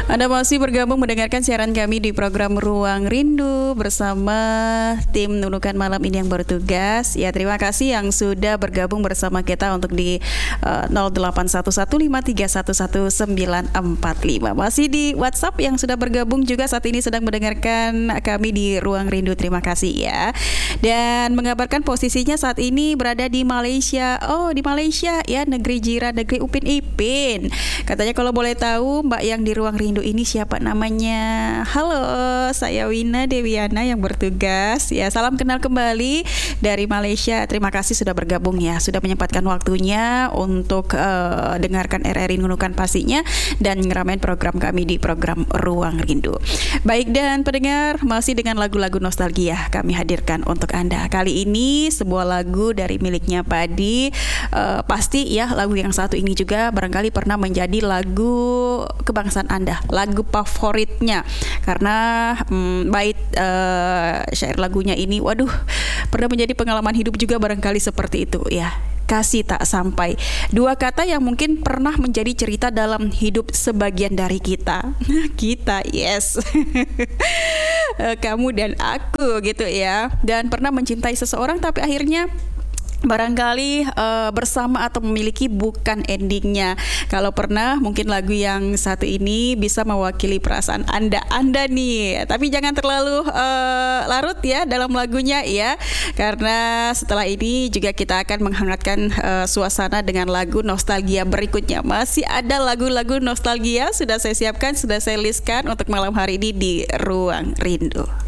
Anda masih bergabung mendengarkan siaran kami di program Ruang Rindu bersama tim Nunukan Malam ini yang bertugas. Ya, terima kasih yang sudah bergabung bersama kita untuk di 081153111945. Masih di WhatsApp yang sudah bergabung juga saat ini sedang mendengarkan kami di Ruang Rindu. Terima kasih ya. Dan mengabarkan posisinya saat ini berada di Malaysia. Oh, di Malaysia ya, negeri jiran, negeri Upin Ipin. Katanya kalau boleh tahu Mbak yang di Ruang Rindu ini siapa namanya? Halo, saya Wina Dewiana yang bertugas. Ya, salam kenal kembali dari Malaysia. Terima kasih sudah bergabung ya, sudah menyempatkan waktunya untuk dengarkan RRI Nunukan pastinya dan ngeramein program kami di program Ruang Rindu. Baik, dan pendengar, masih dengan lagu-lagu nostalgia kami hadirkan untuk Anda. Kali ini sebuah lagu dari miliknya Padi. Pasti ya lagu yang satu ini juga barangkali pernah menjadi lagu kebangsaan Anda, lagu favoritnya, karena bait syair lagunya ini, waduh, pernah menjadi pengalaman hidup juga barangkali seperti itu ya. Kasih tak sampai, dua kata yang mungkin pernah menjadi cerita dalam hidup sebagian dari kita. Kita, yes. Kamu dan aku gitu ya. Dan pernah mencintai seseorang tapi akhirnya barangkali bersama atau memiliki bukan endingnya. Kalau pernah, mungkin lagu yang satu ini bisa mewakili perasaan Anda nih. Tapi jangan terlalu larut ya dalam lagunya ya, karena setelah ini juga kita akan menghangatkan suasana dengan lagu nostalgia berikutnya. Masih ada lagu-lagu nostalgia sudah saya siapkan, sudah saya listkan untuk malam hari ini di Ruang Rindu.